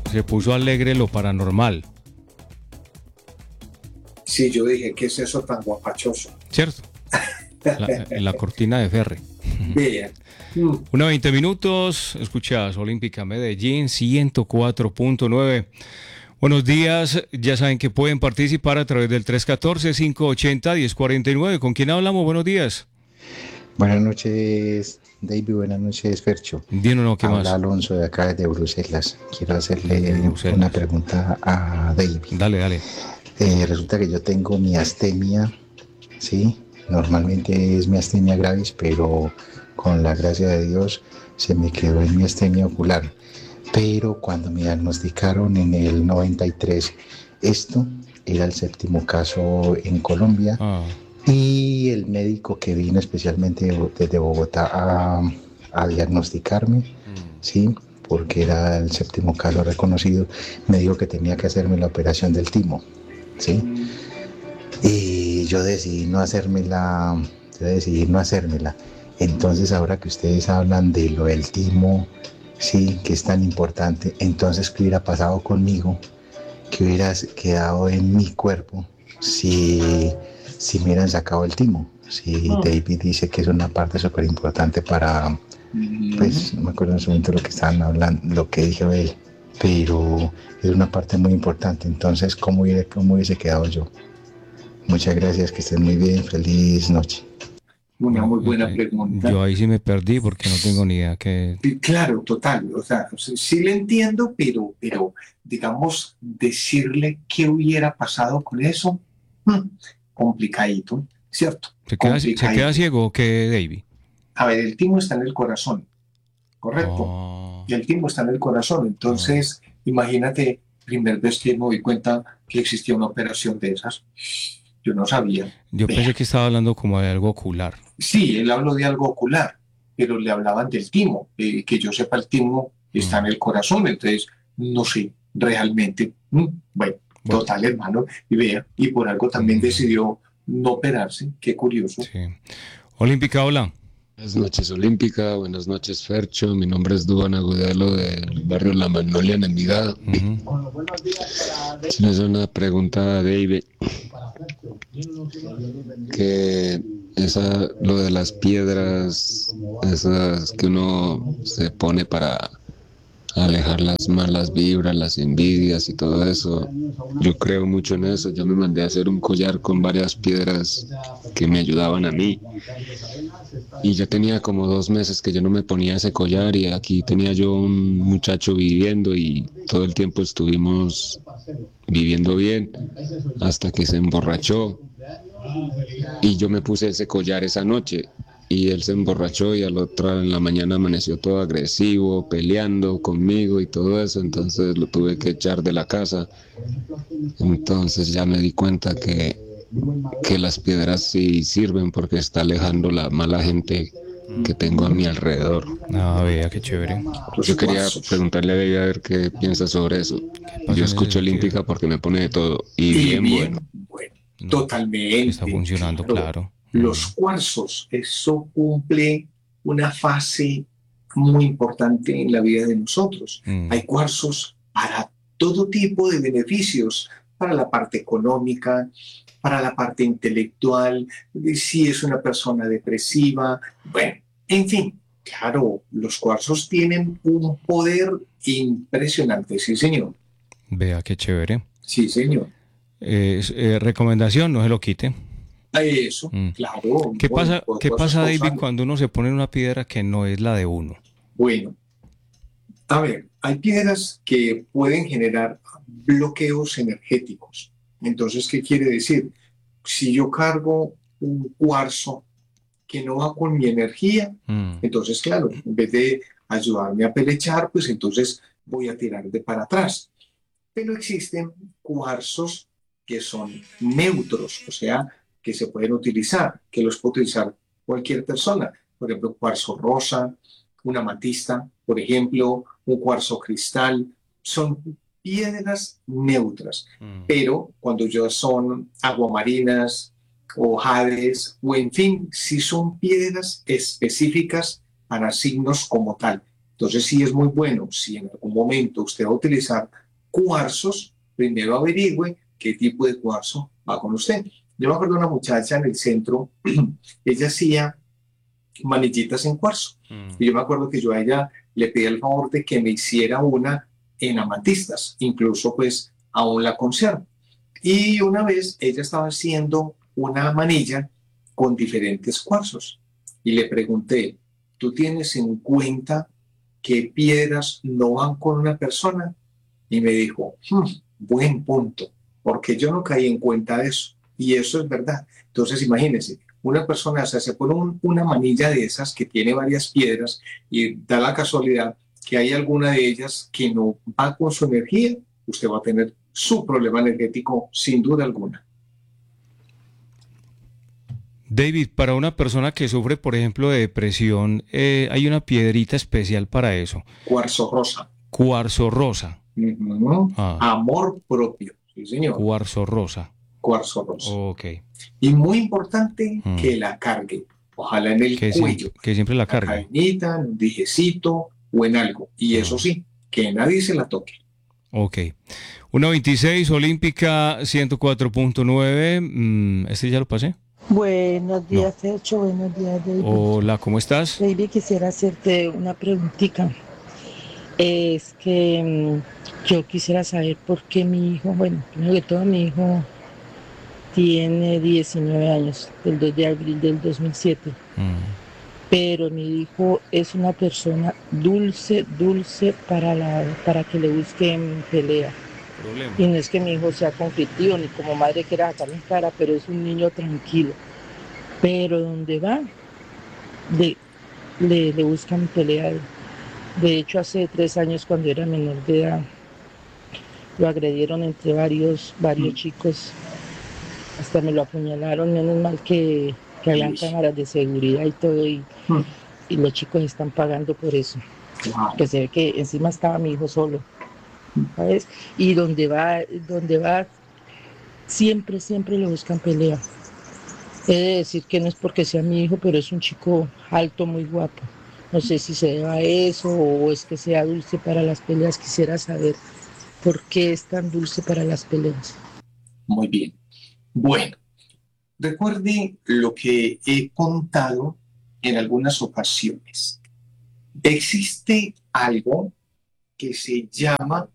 se puso alegre lo paranormal. Sí, yo dije, ¿qué es eso tan guapachoso? ¿Cierto? La cortina de Ferre. Vea. 1:20 minutos, escuchas Olímpica Medellín 104.9. Buenos días, ya saben que pueden participar a través del 314-580-1049. ¿Con quién hablamos? Buenos días. Buenas noches, David. Buenas noches, Fercho. Bien o no, ¿qué Habla más? Alonso de acá de Bruselas. Quiero hacerle una pregunta a David. Dale. Resulta que yo tengo miastenia, ¿sí? Normalmente es miastenia gravis, pero con la gracia de Dios se me quedó en miastenia ocular. Pero cuando me diagnosticaron en el 93, esto era el 7º caso en Colombia. Y el médico que vino especialmente desde Bogotá a diagnosticarme, ¿sí? Porque era el 7º caso reconocido, me dijo que tenía que hacerme la operación del timo, ¿sí? Y yo decidí no hacérmela. Entonces, ahora que ustedes hablan de lo del timo, sí, que es tan importante, entonces, ¿qué hubiera pasado conmigo? ¿Qué hubiera quedado en mi cuerpo si me hubieran sacado el timo? Si David dice que es una parte súper importante para, pues, no me acuerdo en su momento lo que estaban hablando, lo que dijo él, pero es una parte muy importante. Entonces, ¿cómo hubiese quedado yo? Muchas gracias, que estén muy bien, feliz noche. Una muy buena pregunta. Yo ahí sí me perdí porque no tengo ni idea que... Claro, total. O sea, sí le entiendo, pero digamos, decirle qué hubiera pasado con eso, complicadito, ¿cierto? ¿Se queda ciego o qué, David? A ver, el timo está en el corazón, ¿correcto? Y el timo está en el corazón. Entonces, imagínate, primera vez que me doy cuenta que existía una operación de esas. Yo no sabía. Yo pensé que estaba hablando como de algo ocular. Sí, él habló de algo ocular, pero le hablaban del timo. Que yo sepa, el timo está en el corazón, entonces no sé realmente. Bueno, total, hermano, y vea, y por algo también decidió no operarse. Qué curioso. Sí. Olímpica, hola. Buenas noches, Olímpica. Buenas noches, Fercho. Mi nombre es Duan Agudelo del barrio La Magnolia, en Envigado. Tienes una pregunta a David. Que lo de las piedras, esas que uno se pone para alejar las malas vibras, las envidias y todo eso, yo creo mucho en eso. Yo me mandé a hacer un collar con varias piedras que me ayudaban a mí, y ya tenía como 2 meses que yo no me ponía ese collar, y aquí tenía yo un muchacho viviendo y todo el tiempo estuvimos viviendo bien hasta que se emborrachó y yo me puse ese collar esa noche. Y él se emborrachó y al otro en la mañana amaneció todo agresivo, peleando conmigo y todo eso. Entonces lo tuve que echar de la casa. Entonces ya me di cuenta que las piedras sí sirven porque está alejando la mala gente que tengo a mi alrededor. Ah, vea, qué chévere. Yo quería preguntarle a David a ver qué piensa sobre eso. Yo escucho Olímpica porque me pone de todo. Y bien bueno. Totalmente. Está funcionando, claro. Los cuarzos, eso cumple una fase muy importante en la vida de nosotros. Hay cuarzos para todo tipo de beneficios, para la parte económica, para la parte intelectual, si es una persona depresiva, bueno, en fin, claro, los cuarzos tienen un poder impresionante, sí señor. Vea, qué chévere. Sí señor. Recomendación, no se lo quite. Eso, claro. ¿Qué pasa, David, cuando uno se pone una piedra que no es la de uno? Bueno, a ver, hay piedras que pueden generar bloqueos energéticos. Entonces, ¿qué quiere decir? Si yo cargo un cuarzo que no va con mi energía, entonces, claro, en vez de ayudarme a pelechar, pues entonces voy a tirar de para atrás. Pero existen cuarzos que son neutros, o sea, que se pueden utilizar, que los puede utilizar cualquier persona. Por ejemplo, cuarzo rosa, una amatista, por ejemplo, un cuarzo cristal. Son piedras neutras, pero cuando ya son aguamarinas o jades, o en fin, si son piedras específicas para signos como tal. Entonces sí es muy bueno, si en algún momento usted va a utilizar cuarzos, primero averigüe qué tipo de cuarzo va con usted. Yo me acuerdo de una muchacha en el centro, ella hacía manillitas en cuarzo. Y yo me acuerdo que yo a ella le pedí el favor de que me hiciera una en amatistas, incluso pues aún la conservo. Y una vez ella estaba haciendo una manilla con diferentes cuarzos y le pregunté, ¿tú tienes en cuenta qué piedras no van con una persona? Y me dijo, buen punto, porque yo no caí en cuenta de eso. Y eso es verdad. Entonces imagínense, una persona se pone una manilla de esas que tiene varias piedras y da la casualidad que hay alguna de ellas que no va con su energía, usted va a tener su problema energético sin duda alguna. David, para una persona que sufre, por ejemplo, de depresión, hay una piedrita especial para eso. Cuarzo rosa. Cuarzo rosa. Amor propio, sí señor. Cuarzo rosa. Cuarzo rosa. Ok. Y muy importante que la cargue, ojalá en el cuello. Que siempre la cargue. En cadenita, en un dijecito o en algo. Y eso sí, que nadie se la toque. Ok. 1.26, Olímpica 104.9. ¿Este ya lo pasé? Buenos días, Fercho. Buenos días, David. Hola, ¿cómo estás? David, quisiera hacerte una preguntita. Es que yo quisiera saber por qué mi hijo, bueno, primero que todo, mi hijo tiene 19 años, del 2 de abril del 2007. Pero mi hijo es una persona dulce para que le busquen pelea. Y no es que mi hijo sea conflictivo, ni como madre quiera sacarle en cara, pero es un niño tranquilo. Pero donde va, le buscan pelea. De hecho, hace 3 años, cuando era menor de edad, lo agredieron entre varios chicos. Hasta me lo apuñalaron, menos mal que habían cámaras de seguridad y todo, y los chicos están pagando por eso. Que se ve que encima estaba mi hijo solo, ¿sabes? Y donde va, siempre le buscan pelea. He de decir que no es porque sea mi hijo, pero es un chico alto, muy guapo. No sé si se deba a eso o es que sea dulce para las peleas. Quisiera saber por qué es tan dulce para las peleas. Muy bien. Bueno, recuerde lo que he contado en algunas ocasiones. Existe algo que se llama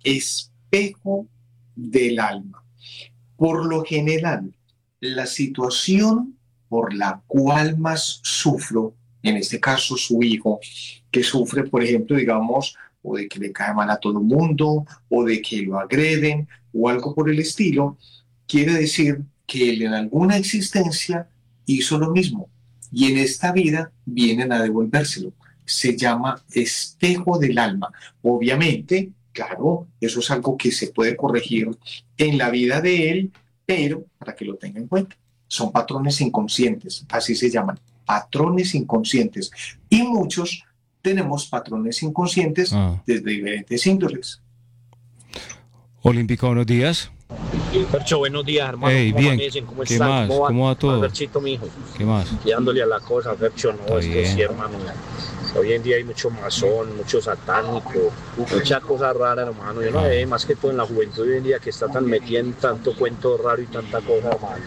espejo del alma. Por lo general, la situación por la cual más sufro, en este caso su hijo, que sufre, por ejemplo, digamos, o de que le cae mal a todo el mundo, o de que lo agreden, o algo por el estilo, quiere decir que él en alguna existencia hizo lo mismo y en esta vida vienen a devolvérselo. Se llama espejo del alma. Obviamente, claro, eso es algo que se puede corregir en la vida de él, pero para que lo tenga en cuenta, son patrones inconscientes, así se llaman, patrones inconscientes. Y muchos tenemos patrones inconscientes desde diferentes índoles. Olímpica, buenos días. Fercho, buenos días, hermano. Hey, ¿Cómo bien. amanecen? ¿Cómo ¿Qué están? más? ¿Cómo va todo? Ferchito, mi hijo. ¿Qué más? Dándole a la cosa, Fercho. No, Está es que bien. sí, hermano. Hoy en día hay mucho masón, mucho satánico, mucha cosa rara, hermano. Yo no sé, más que todo en la juventud hoy en día que está tan metida en tanto cuento raro y tanta cosa, hermano.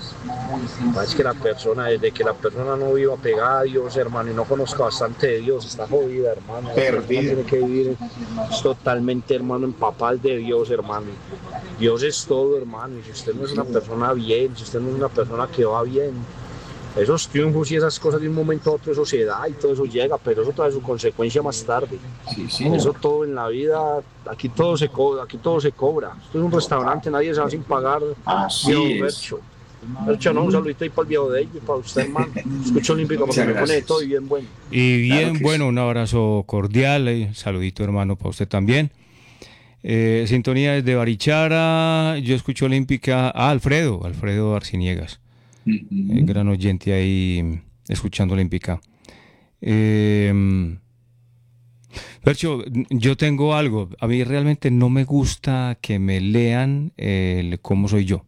Es que la persona, desde que la persona no viva pegada a Dios, hermano, y no conozca bastante de Dios, está jodida, hermano. Perdida. Tiene que vivir totalmente, hermano, empapado de Dios, hermano. Dios es todo, hermano. Y si usted no es una persona bien, si usted no es una persona que va bien, esos triunfos y esas cosas de un momento a otro, eso se da y todo eso llega, pero eso trae su consecuencia más tarde. Sí, Eso todo en la vida, aquí todo se cobra, Esto es un restaurante, nadie se va sin pagar. Así es. Fercho, no, un saludito ahí para el viejo de ellos y para usted, hermano. Escucho Olímpico porque me pone de todo y bien bueno. Y bien, Claro que bueno, sí. un abrazo cordial, saludito hermano para usted también. Sintonía desde Barichara, yo escucho Olímpica, Alfredo Arciniegas, gran oyente ahí escuchando Olímpica. Percho, yo tengo algo, a mí realmente no me gusta que me lean cómo soy yo.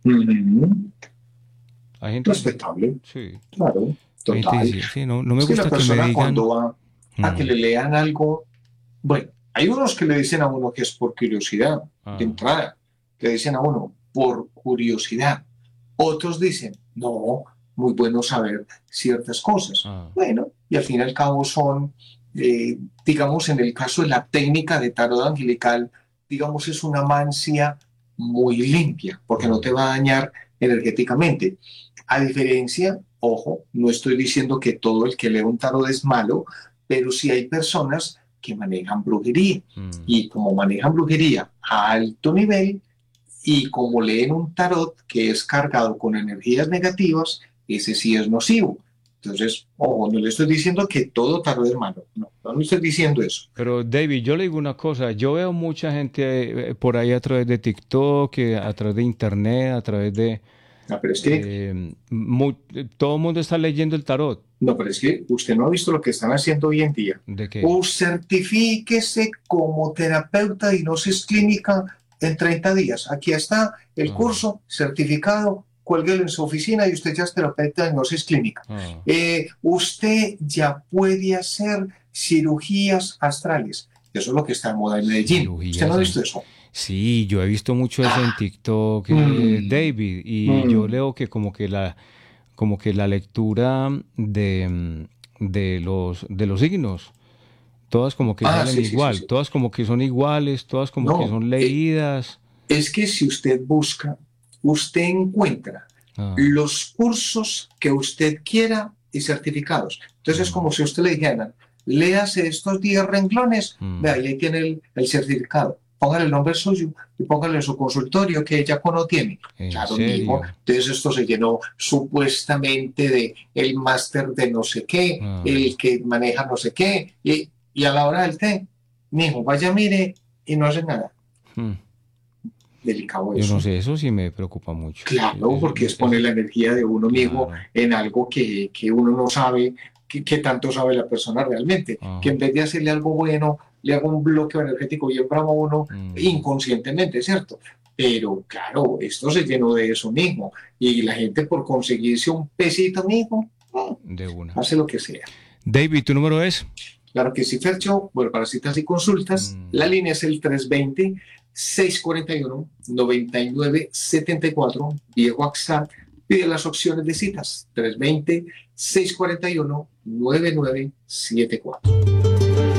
Hay gente, Respetable, sí, claro, hay gente total. dice, sí, no me Es que gusta la que me persona digan. cuando va a que le lean algo Bueno, hay unos que le dicen a uno que es por curiosidad, de entrada. Le dicen a uno por curiosidad. Otros dicen, no, muy bueno saber ciertas cosas. Bueno, y al fin y al cabo son, digamos, en el caso de la técnica de tarot angelical, digamos, es una mancia muy limpia, porque no te va a dañar energéticamente. A diferencia, ojo, no estoy diciendo que todo el que lee un tarot es malo, pero sí hay personas que manejan brujería. Y como manejan brujería a alto nivel, y como leen un tarot que es cargado con energías negativas, ese sí es nocivo. Entonces, ojo, no le estoy diciendo que todo tarot es malo, no le estoy diciendo eso. Pero David, yo le digo una cosa, yo veo mucha gente por ahí a través de TikTok, a través de Internet, a través de... No, pero es que... todo el mundo está leyendo el tarot. No, pero es que usted no ha visto lo que están haciendo hoy en día. ¿De qué? Certifíquese como terapeuta de hipnosis clínica en 30 días. Aquí está el curso certificado, cuélguelo en su oficina y usted ya es terapeuta de hipnosis clínica. Usted ya puede hacer cirugías astrales. Eso es lo que está en moda en Medellín. ¿Usted no ha visto eso? Sí, yo he visto mucho eso en TikTok, David, y yo leo que como que la lectura de los signos, todas como que salen igual, sí. Todas como que son iguales, todas como que son leídas. Es que si usted busca, usted encuentra los cursos que usted quiera y certificados. Entonces es como si usted le dijera, léase estos 10 renglones, vea, y ahí tiene el certificado. Póngale el nombre suyo y póngale en su consultorio que ya no tiene. Claro, mismo. Entonces esto se llenó supuestamente de el máster de no sé qué, el que maneja no sé qué, y a la hora del té, mijo, vaya, mire, y no hace nada. Delicado eso. Yo no sé, eso sí me preocupa mucho. Claro, porque es poner la energía de uno mismo en algo que uno no sabe, que tanto sabe la persona realmente. Que en vez de hacerle algo bueno, le haga un bloqueo energético bien bravo a uno inconscientemente, ¿cierto? Pero claro, esto se llenó de eso mismo. Y la gente por conseguirse un pesito mismo, de una, hace lo que sea. David, ¿tu número es? Claro que sí, Fercho. Bueno, para citas y consultas, la línea es el 320-641-9974 vía WhatsApp. Pide las opciones de citas 320-641-9974.